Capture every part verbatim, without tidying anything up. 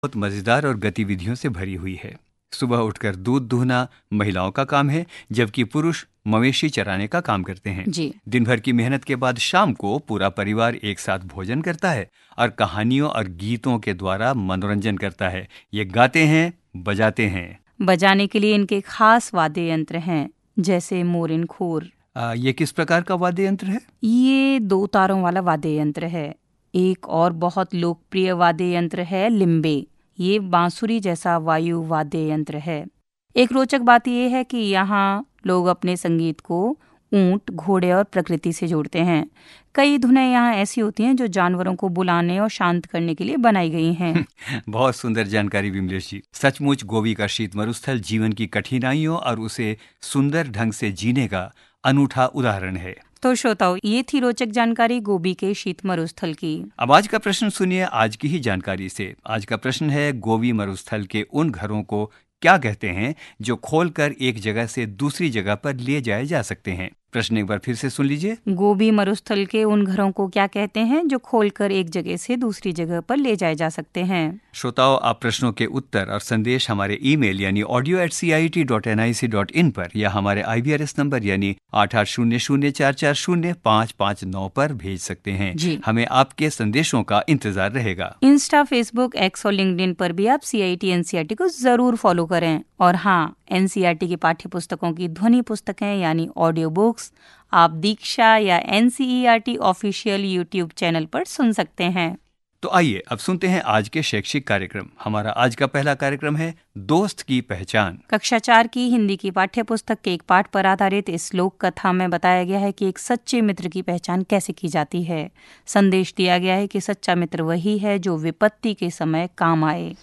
बहुत मजेदार और गतिविधियों से भरी हुई है। सुबह उठकर दूध दूहना महिलाओं का काम है, जबकि पुरुष मवेशी चराने का काम करते हैं। जी। दिन भर की मेहनत के बाद शाम को पूरा परिवार एक साथ भोजन करता है और कहानियों और गीतों के द्वारा मनोरंजन करता है। ये गाते हैं, बजाते हैं। बजाने के लिए इनके खास वाद्य यंत्र हैं, जैसे मोरिन खोर। आ, ये किस प्रकार का वाद्य यंत्र है? ये दो तारों वाला वाद्य यंत्र है। एक और बहुत लोकप्रिय वाद्य यंत्र है लिम्बे। ये बांसुरी जैसा वायु वाद्य यंत्र है। एक रोचक बात यह है कि यहाँ लोग अपने संगीत को ऊंट, घोड़े और प्रकृति से जोड़ते हैं। कई धुनें यहाँ ऐसी होती हैं जो जानवरों को बुलाने और शांत करने के लिए बनाई गई हैं। बहुत सुंदर जानकारी विमलेश जी। सचमुच गोबी का शीत मरुस्थल जीवन की कठिनाइयों और उसे सुंदर ढंग से जीने का अनूठा उदाहरण है। तो श्रोताओ, ये थी रोचक जानकारी गोबी के शीत मरुस्थल की। अब आज का प्रश्न सुनिए आज की ही जानकारी से। आज का प्रश्न है, गोबी मरुस्थल के उन घरों को क्या कहते हैं जो खोलकर एक जगह से दूसरी जगह पर ले जाए जा सकते हैं? प्रश्न एक बार फिर से सुन लीजिए। गोबी मरुस्थल के उन घरों को क्या कहते हैं जो खोलकर एक जगह से दूसरी जगह पर ले जाए जा सकते हैं? श्रोताओं, आप प्रश्नों के उत्तर और संदेश हमारे ईमेल यानी audio eight C I T dot N I C dot in पर या हमारे आई वी आर एस नंबर यानी आठ आठ शून्य शून्य चार चार शून्य पाँच पाँच नौ पर भेज सकते हैं। जी। हमें आपके संदेशों का इंतजार रहेगा। इंस्टा, फेसबुक, एक्स और लिंक्डइन पर भी आप सी I T N C E R T को जरूर फॉलो करें। और हाँ, N C E R T की पाठ्य पुस्तकों की ध्वनि पुस्तकें यानी ऑडियो बुक्स आप दीक्षा या N C E R T official YouTube channel पर सुन सकते हैं। तो आइए अब सुनते हैं आज के शैक्षिक कार्यक्रम। हमारा आज का पहला कार्यक्रम है दोस्त की पहचान। कक्षा चार की हिंदी की पाठ्य पुस्तक के एक पाठ पर आधारित इस लोक कथा में बताया गया है कि एक सच्चे मित्र की पहचान कैसे की जाती है। संदेश दिया गया है कि सच्चा मित्र वही है जो विपत्ति के समय काम आए।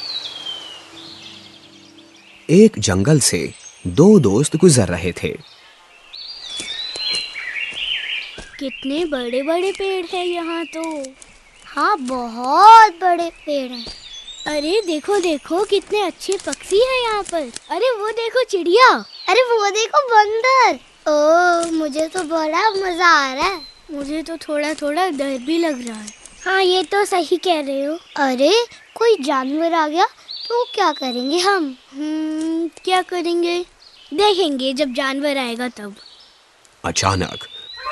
एक जंगल से दो दोस्त गुजर रहे थे। कितने बड़े बड़े पेड़ हैं यहाँ तो। हाँ, बहुत बड़े पेड़ हैं। अरे देखो देखो, कितने अच्छे पक्षी हैं यहाँ पर। अरे वो देखो चिड़िया। अरे वो देखो बंदर। ओह, मुझे तो बड़ा मजा आ रहा है। मुझे तो थोड़ा थोड़ा डर भी लग रहा है। हाँ, ये तो सही कह रहे हो। अरे कोई जानवर आ गया तो क्या करेंगे हम? हम्म क्या करेंगे, देखेंगे जब जानवर आएगा तब। अचानक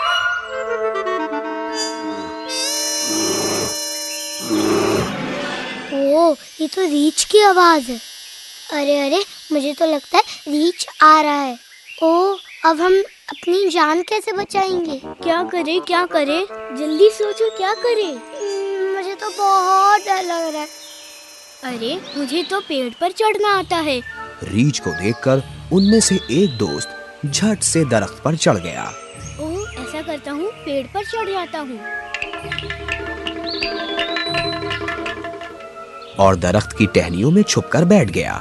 ओह, ये तो रीछ की आवाज है। अरे अरे, मुझे तो लगता है रीछ आ रहा है। ओह, अब हम अपनी जान कैसे बचाएंगे? क्या करें क्या करें, जल्दी सोचो क्या करें। मुझे तो बहुत डर लग रहा है। अरे मुझे तो पेड़ पर चढ़ना आता है। रीछ को देखकर उनमें से एक दोस्त झट से दरख्त पर चढ़ गया। ओह, ऐसा करता हूँ, पेड़ पर चढ़ जाता हूँ। और दरख्त की टहनियों में छुपकर बैठ गया।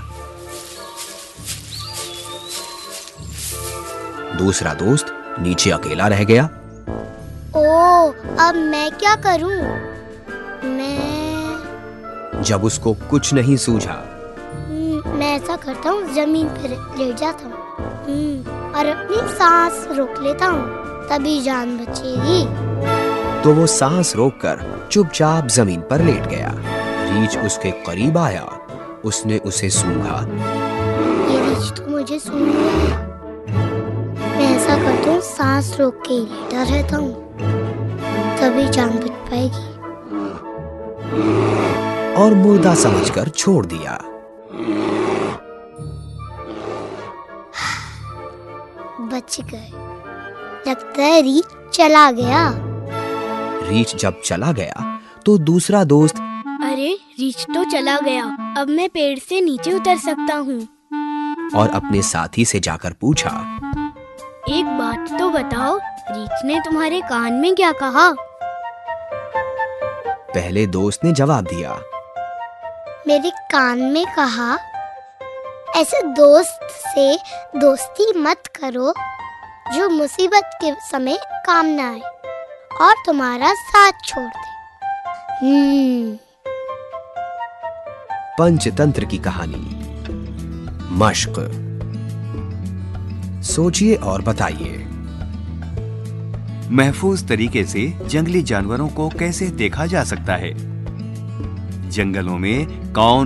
दूसरा दोस्त नीचे अकेला रह गया। ओह, अब मैं क्या करूं? मैं जब उसको कुछ नहीं सूझा, मैं ऐसा करता हूँ, जमीन पर लेट जाता हूँ और अपनी सांस रोक लेता हूँ, तभी जान बचेगी। तो वो सांस रोककर चुपचाप जमीन पर लेट गया। रीछ उसके करीब आया। उसने उसे सूंघा। ये रीछ तो मुझे सूंघ रहा है। मैं ऐसा करता हूँ, सांस रोक के लेटा रहता हूँ, तभी जान बच पाएगी। और मुर्दा समझकर छोड़ दिया। बच गए। लगता है रीछ चला गया। रीछ जब चला गया तो दूसरा दोस्त, अरे रीछ तो चला गया, अब मैं पेड़ से नीचे उतर सकता हूँ। और अपने साथी से जाकर पूछा, एक बात तो बताओ, रीछ ने तुम्हारे कान में क्या कहा? पहले दोस्त ने जवाब दिया, मेरे कान में कहा, ऐसे दोस्त से दोस्ती मत करो जो मुसीबत के समय काम ना आए और तुम्हारा साथ छोड़ दे। हम्म पंचतंत्र की कहानी। मश्क। सोचिए और बताइए। महफूज तरीके से जंगली जानवरों को कैसे देखा जा सकता है? जंगलों में कौन